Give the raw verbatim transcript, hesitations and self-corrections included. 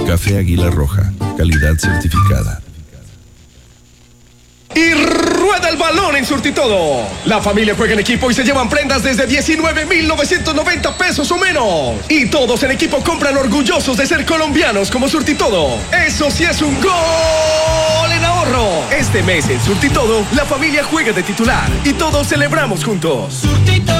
Café Águila Roja, calidad certificada. Y rueda el balón en Surtitodo. La familia juega en equipo y se llevan prendas desde diecinueve mil novecientos noventa pesos o menos. Y todos en equipo compran orgullosos de ser colombianos como Surtitodo. Eso sí es un gol en ahorro. Este mes en Surtitodo, la familia juega de titular y todos celebramos juntos. Surtitodo.